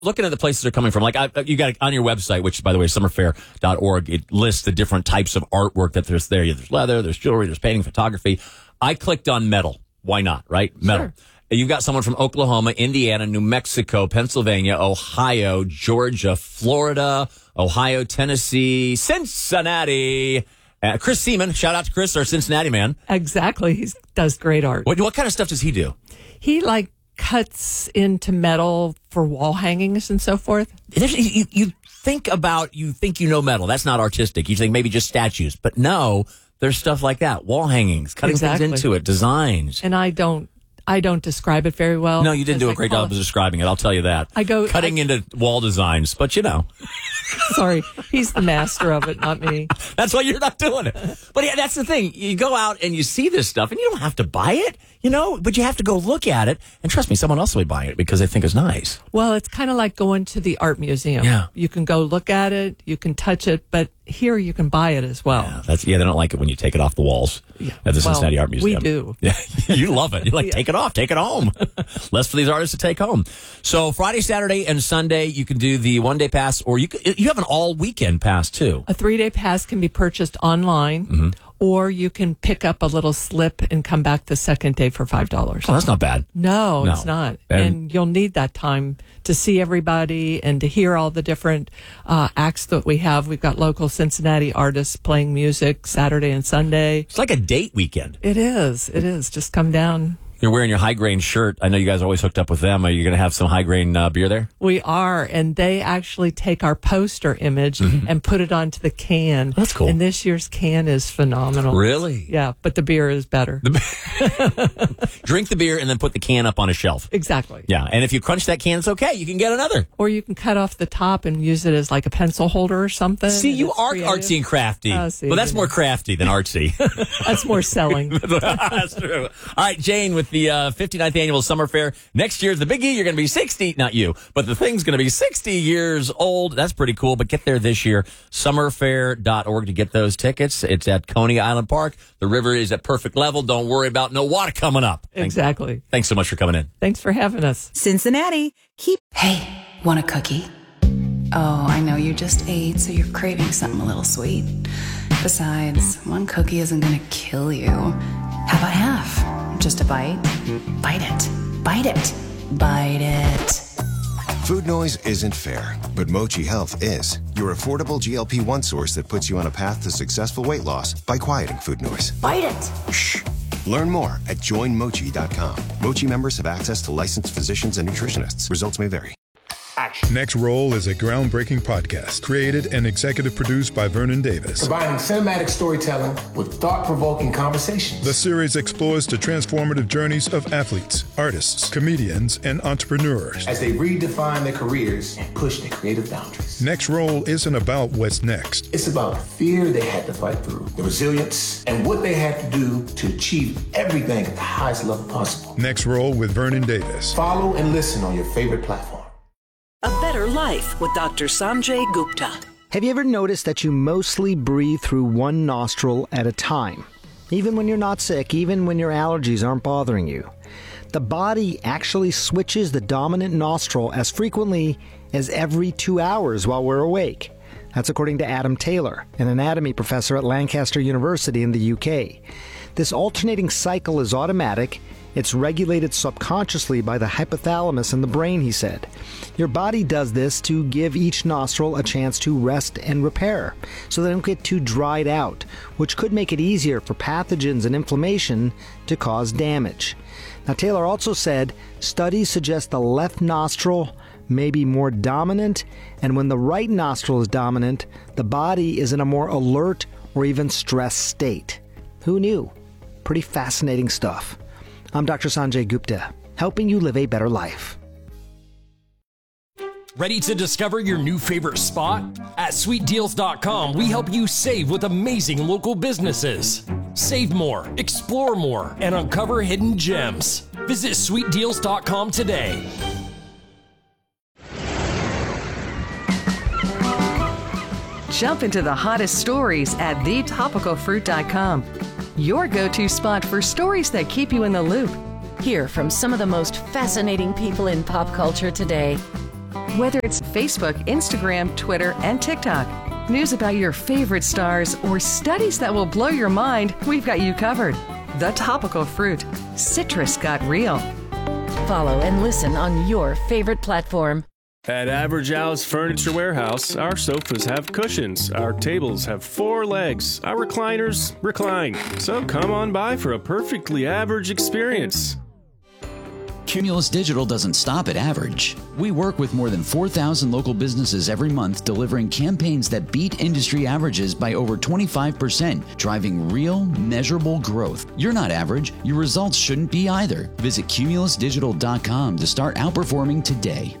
looking at the places they're coming from, like you got it on your website, which, by the way, summerfair.org, it lists the different types of artwork that there's there. There's leather, there's jewelry, there's painting, photography. I clicked on metal. Why not, right? Metal. Sure. You've got someone from Oklahoma, Indiana, New Mexico, Pennsylvania, Ohio, Georgia, Florida, Ohio, Tennessee, Cincinnati. Chris Seaman, shout out to Chris, our Cincinnati man. Exactly. He does great art. What kind of stuff does he do? He cuts into metal for wall hangings and so forth. You think you know metal. That's not artistic. You think maybe just statues. But no, there's stuff like that. Wall hangings, cutting things into it, designs. And I don't describe it very well. No, you didn't do a great job of describing it. I'll tell you that. Cutting into wall designs, but you know. Sorry, he's the master of it, not me. That's why you're not doing it. But yeah, that's the thing. You go out and you see this stuff, and you don't have to buy it, but you have to go look at it. And trust me, someone else will be buying it because they think it's nice. Well, it's kind of like going to the art museum. Yeah. You can go look at it, you can touch it, but here you can buy it as well. Yeah, they don't like it when you take it off the walls at the Cincinnati Art Museum. We do. Yeah, you love it. You're take it off, take it home. Less for these artists to take home. So Friday, Saturday, and Sunday, you can do the one-day pass, or you have an all-weekend pass, too. A 3-day pass can be purchased online, or you can pick up a little slip and come back the second day for $5. Oh, that's not bad. No, it's not. And you'll need that time to see everybody and to hear all the different acts that we have. We've got local Cincinnati artists playing music Saturday and Sunday. It's like a date weekend. It is. Just come down. You're wearing your High Grain shirt. I know you guys are always hooked up with them. Are you going to have some High Grain beer there? We are, and they actually take our poster image and put it onto the can. That's cool. And this year's can is phenomenal. Really? Yeah, but the beer is better. Drink the beer and then put the can up on a shelf. Exactly. Yeah, and if you crunch that can, it's okay. You can get another. Or you can cut off the top and use it as like a pencil holder or something. See, you are creative. Artsy and crafty. Well, that's more crafty than artsy. That's more selling. That's true. All right, Jane, with the 59th Annual Summer Fair. Next year's the biggie. You're going to be 60. Not you, but the thing's going to be 60 years old. That's pretty cool, but get there this year. Summerfair.org to get those tickets. It's at Coney Island Park. The river is at perfect level. Don't worry about no water coming up. Exactly. Thanks so much for coming in. Thanks for having us. Cincinnati, Hey, want a cookie? Oh, I know you just ate, so you're craving something a little sweet. Besides, one cookie isn't going to kill you. How about half? Just a bite? Bite it. Bite it. Bite it. Food noise isn't fair, but Mochi Health is. Your affordable GLP-1 source that puts you on a path to successful weight loss by quieting food noise. Bite it. Shh. Learn more at joinmochi.com. Mochi members have access to licensed physicians and nutritionists. Results may vary. Next Roll is a groundbreaking podcast created and executive produced by Vernon Davis. Combining cinematic storytelling with thought-provoking conversations. The series explores the transformative journeys of athletes, artists, comedians, and entrepreneurs as they redefine their careers and push their creative boundaries. Next Roll isn't about what's next. It's about the fear they had to fight through, the resilience, and what they had to do to achieve everything at the highest level possible. Next Roll with Vernon Davis. Follow and listen on your favorite platform. A Better Life with Dr. Sanjay Gupta. Have you ever noticed that you mostly breathe through one nostril at a time? Even when you're not sick, even when your allergies aren't bothering you. The body actually switches the dominant nostril as frequently as every 2 hours while we're awake. That's according to Adam Taylor, an anatomy professor at Lancaster University in the UK. This alternating cycle is automatic. It's regulated subconsciously by the hypothalamus in the brain, he said. Your body does this to give each nostril a chance to rest and repair, so they don't get too dried out, which could make it easier for pathogens and inflammation to cause damage. Now, Taylor also said studies suggest the left nostril may be more dominant, and when the right nostril is dominant, the body is in a more alert or even stressed state. Who knew? Pretty fascinating stuff. I'm Dr. Sanjay Gupta, helping you live a better life. Ready to discover your new favorite spot? At sweetdeals.com, we help you save with amazing local businesses. Save more, explore more, and uncover hidden gems. Visit sweetdeals.com today. Jump into the hottest stories at thetopicalfruit.com. Your go-to spot for stories that keep you in the loop. Hear from some of the most fascinating people in pop culture today. Whether it's Facebook, Instagram, Twitter, and TikTok, news about your favorite stars, or studies that will blow your mind, we've got you covered. The Topical Fruit. Citrus got real. Follow and listen on your favorite platform. At Average Al's Furniture Warehouse, our sofas have cushions, our tables have 4 legs, our recliners recline. So come on by for a perfectly average experience. Cumulus Digital doesn't stop at average. We work with more than 4,000 local businesses every month, delivering campaigns that beat industry averages by over 25%, driving real, measurable growth. You're not average. Your results shouldn't be either. Visit cumulusdigital.com to start outperforming today.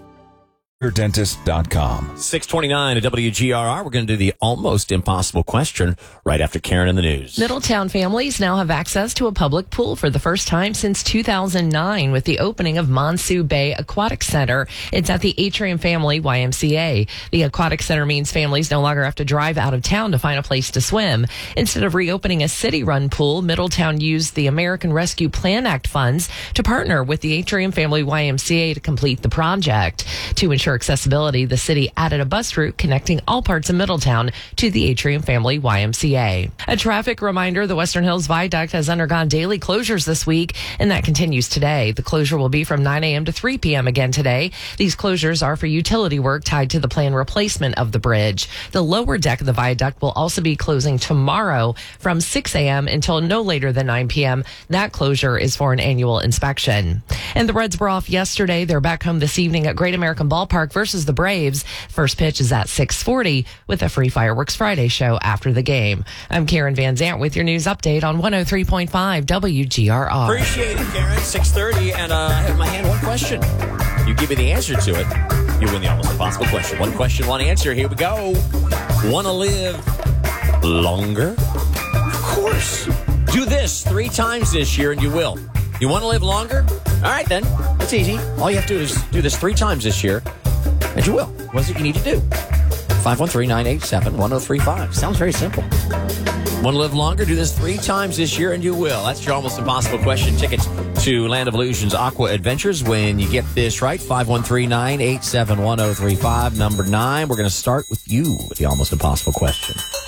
Dentist.com. 629 at WGRR. We're going to do the almost impossible question right after Karen in the news. Middletown families now have access to a public pool for the first time since 2009 with the opening of Monsu Bay Aquatic Center. It's at the Atrium Family YMCA. The Aquatic Center means families no longer have to drive out of town to find a place to swim. Instead of reopening a city-run pool, Middletown used the American Rescue Plan Act funds to partner with the Atrium Family YMCA to complete the project. To ensure accessibility, the city added a bus route connecting all parts of Middletown to the Atrium Family YMCA. A traffic reminder, the Western Hills Viaduct has undergone daily closures this week, and that continues today. The closure will be from 9 a.m. to 3 p.m. again today. These closures are for utility work tied to the planned replacement of the bridge. The lower deck of the viaduct will also be closing tomorrow from 6 a.m. until no later than 9 p.m. That closure is for an annual inspection. And the Reds were off yesterday. They're back home this evening at Great American Ballpark versus the Braves. First pitch is at 6:40 with a free Fireworks Friday show after the game. I'm Karen Van Zant with your news update on 103.5 WGRR. Appreciate it, Karen. 6:30, and I have in my hand one question. You give me the answer to it, you win the almost impossible question. One question, one answer. Here we go. Want to live longer? Of course. Do this 3 times this year, and you will. You want to live longer? All right, then. It's easy. All you have to do is do this 3 times this year, and you will. What is it you need to do? 513-987-1035. Sounds very simple. Want to live longer? Do this 3 times this year, and you will. That's your almost impossible question. Tickets to Land of Illusion's Aqua Adventures when you get this right. 513-987-1035. Number 9. We're going to start with you with the almost impossible question.